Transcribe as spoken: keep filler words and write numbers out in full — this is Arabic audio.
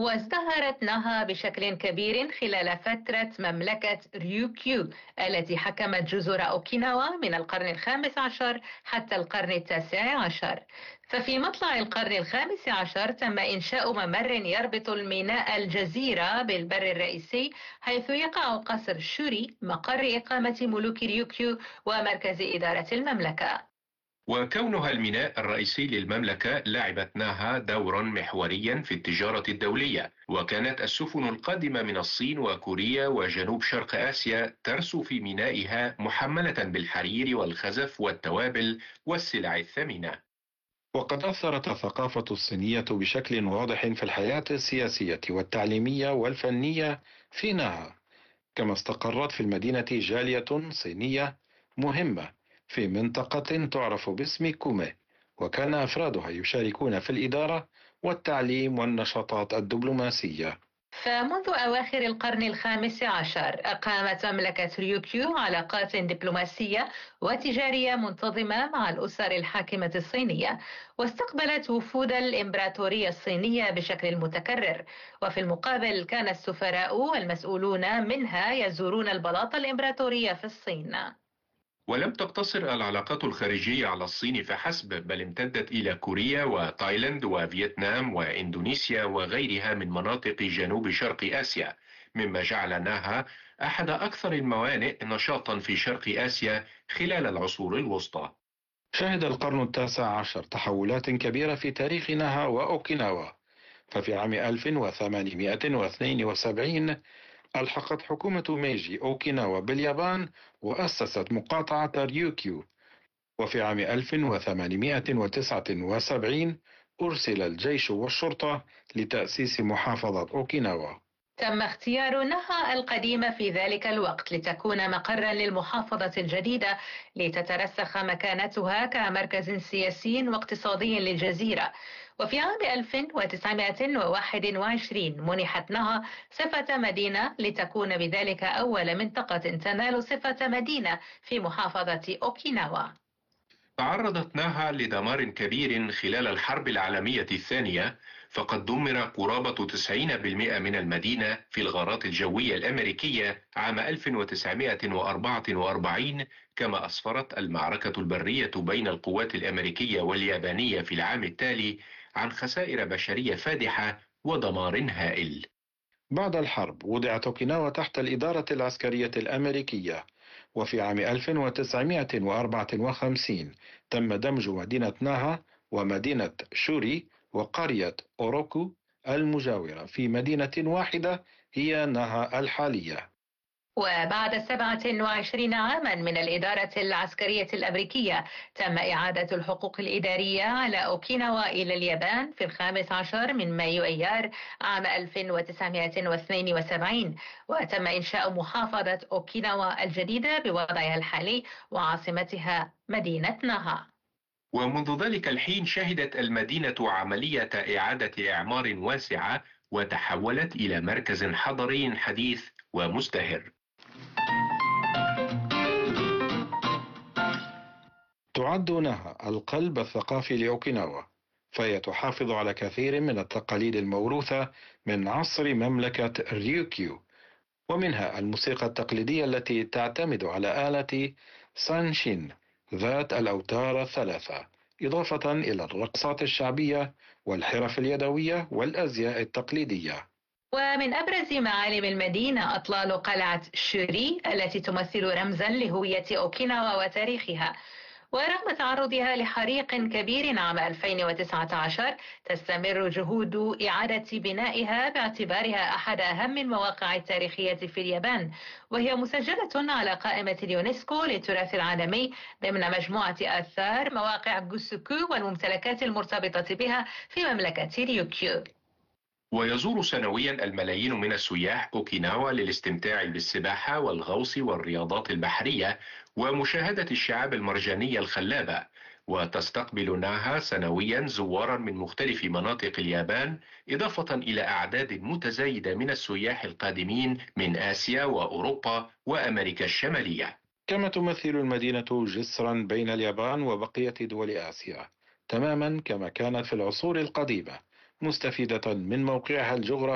وازدهرت ناها بشكل كبير خلال فترة مملكة ريوكيو التي حكمت جزر أوكيناوا من القرن الخامس عشر حتى القرن التاسع عشر. ففي مطلع القرن الخامس عشر تم إنشاء ممر يربط الميناء الجزيرة بالبر الرئيسي، حيث يقع قصر شوري مقر إقامة ملوك ريوكيو ومركز إدارة المملكة. وكونها الميناء الرئيسي للمملكة لعبت ناها دورا محوريا في التجارة الدولية، وكانت السفن القادمة من الصين وكوريا وجنوب شرق آسيا ترسو في مينائها محملة بالحرير والخزف والتوابل والسلع الثمينة. وقد أثرت الثقافة الصينية بشكل واضح في الحياة السياسية والتعليمية والفنية في ناها، كما استقرت في المدينة جالية صينية مهمة في منطقة تعرف باسم كومي، وكان أفرادها يشاركون في الإدارة والتعليم والنشاطات الدبلوماسية. فمنذ أواخر القرن الخامس عشر أقامت مملكة ريوكيو علاقات دبلوماسية وتجارية منتظمة مع الأسر الحاكمة الصينية، واستقبلت وفود الإمبراطورية الصينية بشكل متكرر. وفي المقابل كان السفراء والمسؤولون منها يزورون البلاط الإمبراطورية في الصين. ولم تقتصر العلاقات الخارجية على الصين فحسب، بل امتدت إلى كوريا وتايلاند وفيتنام وإندونيسيا وغيرها من مناطق جنوب شرق آسيا، مما جعل ناها أحد أكثر الموانئ نشاطا في شرق آسيا خلال العصور الوسطى. شهد القرن التاسع عشر تحولات كبيرة في تاريخ ناها وأوكيناوا، ففي عام ألف وثمانمائة واثنين وسبعين ألحقت حكومة ميجي أوكيناوا باليابان وأسست مقاطعة ريوكيو، وفي عام ألف وثمانمائة وتسعة وسبعين أرسل الجيش والشرطة لتأسيس محافظة أوكيناوا. تم اختيار ناها القديمة في ذلك الوقت لتكون مقرا للمحافظة الجديدة، لتترسخ مكانتها كمركز سياسي واقتصادي للجزيرة. وفي عام ألف وتسعمائة وواحد وعشرين منحت ناها صفة مدينة، لتكون بذلك أول منطقة تنال صفة مدينة في محافظة أوكيناوا. تعرضت ناها لدمار كبير خلال الحرب العالمية الثانية، فقد دمر قرابة تسعين بالمئة من المدينة في الغارات الجوية الأمريكية عام ألف وتسعمائة وأربعة وأربعين، كما أسفرت المعركة البرية بين القوات الأمريكية واليابانية في العام التالي عن خسائر بشرية فادحة ودمار هائل. بعد الحرب وضعت أوكيناوا تحت الإدارة العسكرية الأمريكية، وفي عام ألف وتسعمائة وأربعة وخمسين تم دمج مدينة ناها ومدينة شوري وقرية أوروكو المجاورة في مدينة واحدة هي ناها الحالية. وبعد سبعة وعشرين عاما من الإدارة العسكرية الأمريكية تم إعادة الحقوق الإدارية على أوكيناوا إلى اليابان في الخامس عشر من مايو أيار عام ألف وتسعمائة واثنين وسبعين، وتم إنشاء محافظة أوكيناوا الجديدة بوضعها الحالي وعاصمتها مدينة ناها. ومنذ ذلك الحين شهدت المدينة عملية إعادة إعمار واسعة، وتحولت إلى مركز حضري حديث ومزدهر. تعد ناها القلب الثقافي لأوكيناوا، فهي تحافظ على كثير من التقاليد الموروثة من عصر مملكة ريوكيو، ومنها الموسيقى التقليدية التي تعتمد على آلة سانشين ذات الأوتار الثلاثة، إضافة إلى الرقصات الشعبية والحرف اليدوية والأزياء التقليدية. ومن أبرز معالم المدينة أطلال قلعة شوري التي تمثل رمزا لهوية أوكيناوا وتاريخها. ورغم تعرضها لحريق كبير عام ألفين وتسعة عشر تستمر جهود إعادة بنائها باعتبارها أحد أهم المواقع التاريخية في اليابان، وهي مسجلة على قائمة اليونسكو للتراث العالمي ضمن مجموعة آثار مواقع جوسوكو والممتلكات المرتبطة بها في مملكة ريوكيو. ويزور سنويا الملايين من السياح أوكيناوا للاستمتاع بالسباحة والغوص والرياضات البحرية ومشاهدة الشعاب المرجانية الخلابة، وتستقبل ناها سنويا زوارا من مختلف مناطق اليابان، إضافة إلى أعداد متزايدة من السياح القادمين من آسيا وأوروبا وأمريكا الشمالية. كما تمثل المدينة جسرا بين اليابان وبقية دول آسيا، تماما كما كانت في العصور القديمة، مستفيدة من موقعها الجغرافي